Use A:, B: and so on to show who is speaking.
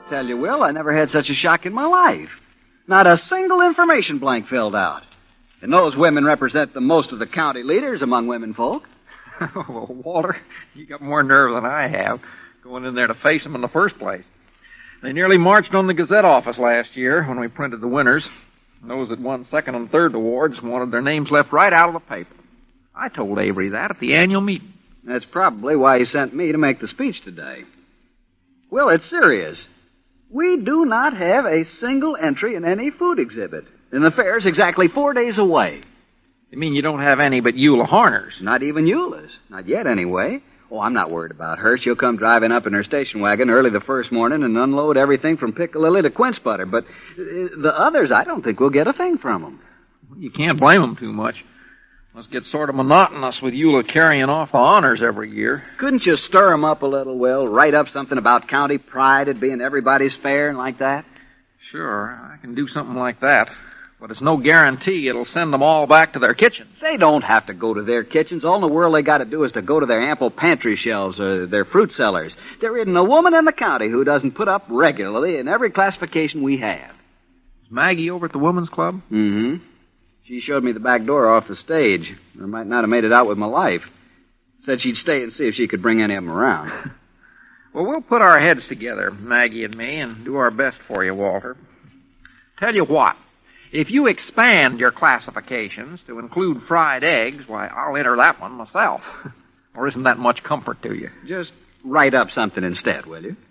A: tell you, Will, I never had such a shock in my life. Not a single information blank filled out. And those women represent the most of the county leaders among women folk.
B: Well, Walter, you got more nerve than I have, going in there to face them in the first place. They nearly marched on the Gazette office last year when we printed the winners. Those that won second and third awards wanted their names left right out of the paper. I told Avery that at the annual meeting.
A: That's probably why he sent me to make the speech today. Will, it's serious. We do not have a single entry in any food exhibit. And the fair's exactly 4 days away.
B: You mean you don't have any but Eula Horner's?
A: Not even Eula's. Not yet, anyway. Oh, I'm not worried about her. She'll come driving up in her station wagon early the first morning and unload everything from piccalilli to quince butter. But the others, I don't think we'll get a thing from them.
B: You can't blame them too much. Must get sort of monotonous with Eula carrying off the honors every year.
A: Couldn't you stir 'em up a little, Will? Write up something about county pride at being everybody's fair and like that?
B: Sure, I can do something like that. But it's no guarantee it'll send them all back to their kitchens.
A: They don't have to go to their kitchens. All in the world they got to do is to go to their ample pantry shelves or their fruit cellars. There isn't a woman in the county who doesn't put up regularly in every classification we have.
B: Is Maggie over at the Women's Club?
A: Mm-hmm. She showed me the back door off the stage. I might not have made it out with my life. Said she'd stay and see if she could bring any of them around.
B: Well, we'll put our heads together, Maggie and me, and do our best for you, Walter. Tell you what. If you expand your classifications to include fried eggs, why, I'll enter that one myself. Or isn't that much comfort to you?
A: Just write up something instead, will you?